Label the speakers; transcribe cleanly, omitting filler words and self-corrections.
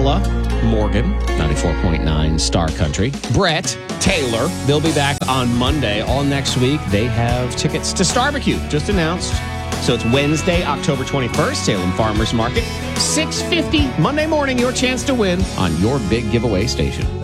Speaker 1: Ella Morgan, 94.9 Star Country. Brett Taylor, they'll be back on Monday. All next week, they have tickets to Starbecue, just announced. So it's Wednesday, October 21st, Salem Farmers Market, 6:50 Monday morning. Your chance to win on your big giveaway station.